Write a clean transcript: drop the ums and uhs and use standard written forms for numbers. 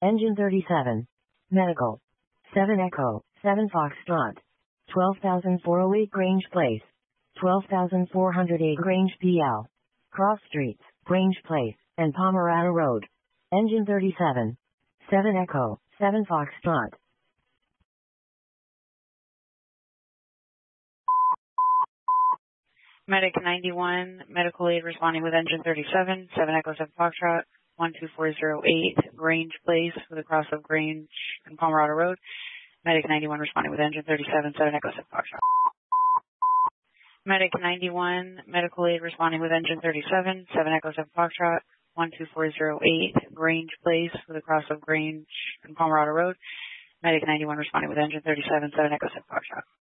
Engine 37. Medical. 7 Echo, 7 Foxtrot. 12,408 Grange Place. 12,408 Grange PL. Cross Streets, Grange Place, and Pomerata Road. Engine 37. 7 Echo, 7 Foxtrot. Medic 91, medical aid responding with engine 37, 7 Echo 7 Foxtrot, 12408 Grange Place with a cross of Grange and Pomerata Road. Medic 91 responding with engine 37, 7 Echo 7 Foxtrot. Medic 91, medical aid responding with engine 37, 7 Echo 7 Foxtrot, 12408 Grange Place with a cross of Grange and Pomerata Road. Medic 91 responding with engine 37, 7 Echo 7 Foxtrot.